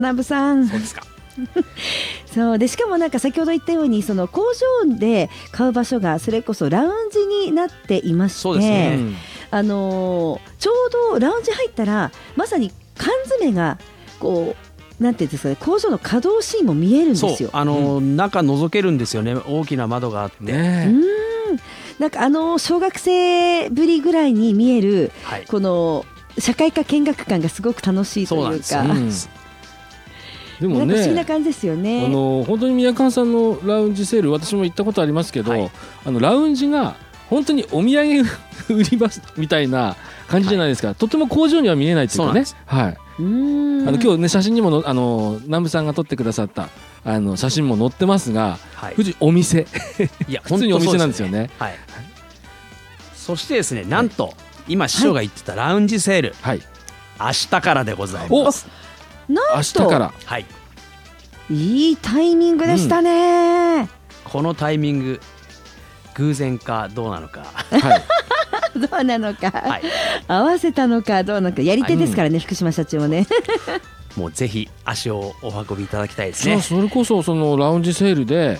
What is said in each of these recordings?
南部さん。 そうですか。 そうで、しかもなんか先ほど言ったようにその工場で買う場所がそれこそラウンジになっていまして、 そうですね、 ちょうどラウンジ入ったらまさに缶詰がこうなんていうんですかね、工場の稼働シーンも見えるんですよ。 そう中覗けるんですよね。大きな窓があって、 なんか小学生ぶりぐらいに見える、 はい、 この社会科見学館がすごく楽しいというか、 でもなんか不思議ね、 な感じですよね。 本当に宮川さんのラウンジセール、私も行ったことありますけど、はい、ラウンジが本当にお土産売り場みたいな感じじゃないですか、はい、とても工場には見えないというかね、はい、今日ね写真にも南部さんが撮ってくださった写真も載ってますが、はい、お店いや普通にお店なんですよね。 はい、そしてですね、なんと今師匠が言ってたラウンジセール、はい、明日からでございます。 なんと明日から、 はい、 いいタイミングでしたね、 このタイミング偶然かどうなのか、 はい、 どうなのか、 はい、 合わせたのかどうなのか、やり手ですからね、福島社長ねもうぜひ足をお運びいただきたいですね。 それこそそのラウンジセールで、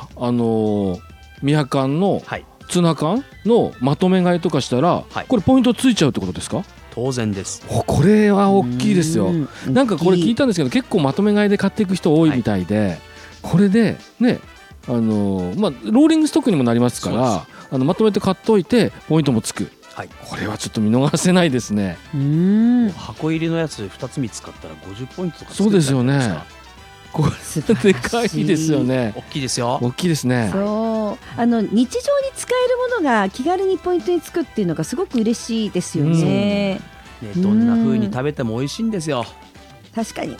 宮缶のツナ缶のまとめ買いとかしたら、はい、これポイントついちゃうってことですか？ 当然です。 これは大きいですよ。なんかこれ聞いたんですけど、結構まとめ買いで買っていく人多いみたいで、はい、これでね、ローリングストックにもなりますから、まとめて買っといてポイントもつく、はい、これはちょっと見逃せないですね。 箱入りのやつ2つ3つ買ったら50ポイントとかつく。 そうですよね。これでかいですよね。 大きいですよ。 大きいですね。 そう日常に使えるものが気軽にポイントにつくっていうのがすごく嬉しいですよね。 どんな風に食べても美味しいんですよ。 確かに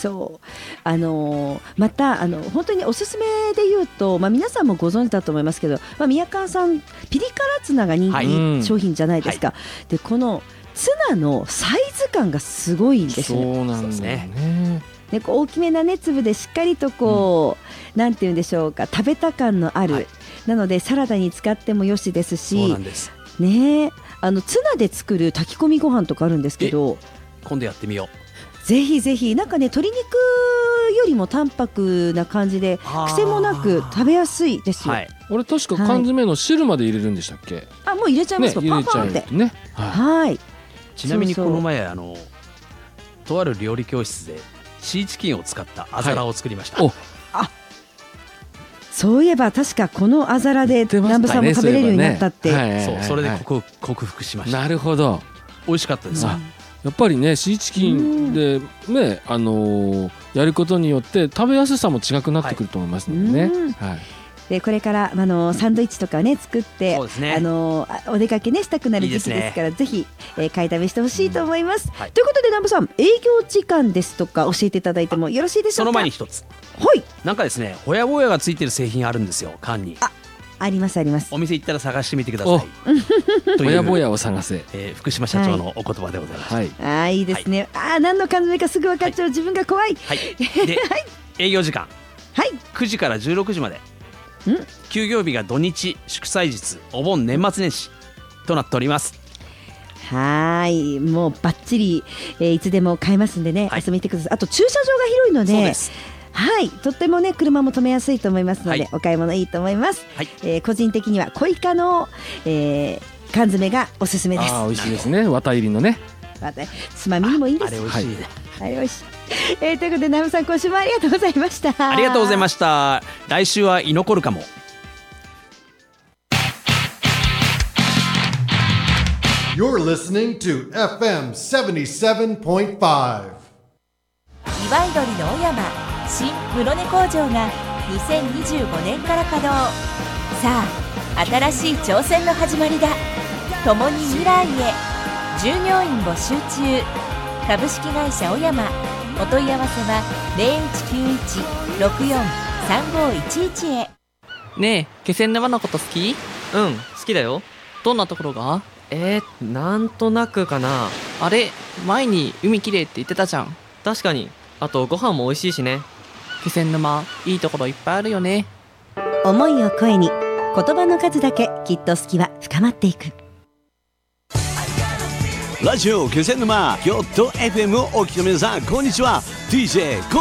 そうまた本当におすすめで言うと、皆さんもご存知だと思いますけど、宮川さんピリ辛ツナが人気商品じゃないですか、はい、でこのツナのサイズ感がすごいんですよ。 そうなんですね。 大きめな粒でしっかりとなんていうんでしょうか、食べた感のある、はい、なのでサラダに使ってもよしですし、 そうなんですね。ツナで作る炊き込みご飯とかあるんですけど、 今度やってみよう。ぜひぜひ、なんかね、鶏肉よりも淡白な感じで癖もなく食べやすいですよ。 俺確か缶詰の汁まで入れるんでしたっけ？ もう入れちゃいますか、パンパンってね。はい。 ちなみにこの前とある料理教室でシーチキンを使ったあざらを作りました。 そういえば確かこのあざらで南部さんも食べれるようになったって、 それで克服しました。 なるほど、 美味しかったです。 やっぱりね、シーチキンでね、やることによって食べやすさも違くなってくると思いますのでね。 でこれからサンドイッチとかね作って、お出かけねしたくなる時期ですから、ぜひ、買い食べしてほしいと思います。ということで南部さん、営業時間ですとか教えていただいてもよろしいでしょうか？ その前に一つ、なんかですね、ほやぼやがついてる製品あるんですよ、缶に。 ありますあります。 お店行ったら探してみてください。 ほやぼやを探せ、 福島社長のお言葉でございました。 いいですね。何の缶詰かすぐ分かっちゃう、自分が怖い。 で営業時間、9時から16時まで。休業日が土日、祝祭日、お盆、年末年始となっております。 もうバッチリ、いつでも買えますんでね、遊びに行ってください。あと駐車場が広いので、 そうです。 とってもね、車も止めやすいと思いますので、お買い物いいと思います。個人的には小イカの、缶詰がおすすめです。 美味しいですね、綿入りのね。 つまみにもいいです。 あれ美味しいね。 美味しい。ということで南部さん、今週もありがとうございました。 ありがとうございました。来週は居残るかも。 You're listening to FM 77.5。 岩井鳥の小山新室根工場が2025年から稼働。さあ、新しい挑戦の始まりだ。共に未来へ。従業員募集中。株式会社小山。お問い合わせは 0191-643511 へ。 ねえ、気仙沼のこと好き？ 好きだよ。 どんなところが？ なんとなくかな。 あれ、前に海きれいって言ってたじゃん。 確かに。あとご飯も美味しいしね。 気仙沼、いいところいっぱいあるよね。 思いを声に、言葉の数だけきっと好きは深まっていく。 ラジオ気仙沼京都 FM をお聞きの皆さんこんにちは DJ